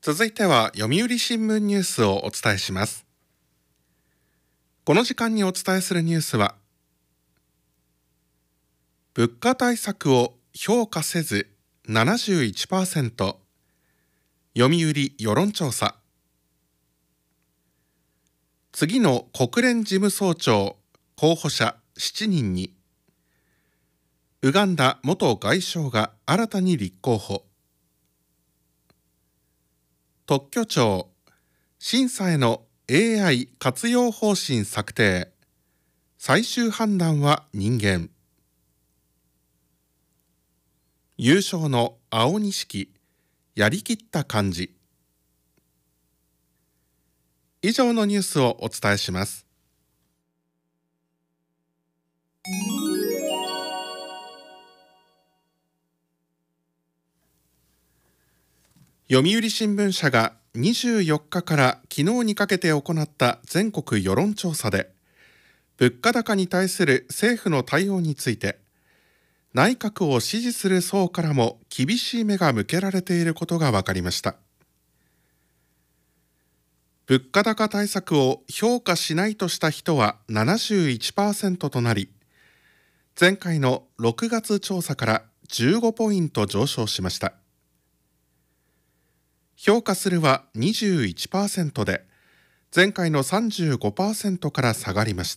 続いては読売新聞ニュースをお伝えします。この時間にお伝えするニュースは、物価対策を評価せず 71%、読売世論調査。次の国連事務総長候補者7人に、ウガンダ元外相が新たに立候補。特許庁、審査への AI 活用方針策定。最終判断は人間。優勝の青錦、やりきった感じ。以上のニュースをお伝えします。読売新聞社が24日から昨日にかけて行った全国世論調査で、物価高に対する政府の対応について、内閣を支持する層からも厳しい目が向けられていることが分かりました。物価高対策を評価しないとした人は 71% となり、前回の6月調査から15ポイント上昇しました。評価するは 21% で、前回の 35% から下がりました。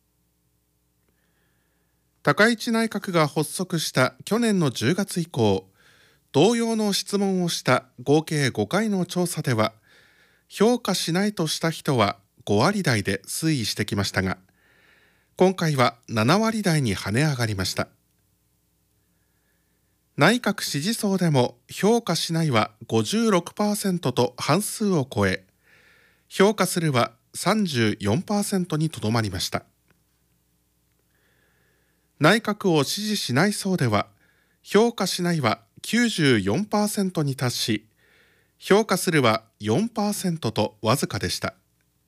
高市内閣が発足した去年の10月以降、同様の質問をした合計5回の調査では、評価しないとした人は5割台で推移してきましたが、今回は7割台に跳ね上がりました。内閣支持層でも評価しないは 56% と半数を超え、評価するは 34% にとどまりました。内閣を支持しない層では、評価しないは 94% に達し、評価するは 4% とわずかでした。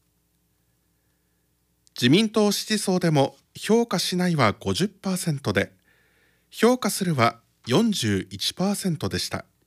自民党支持層でも評価しないは 50% で、評価するは 41% でした。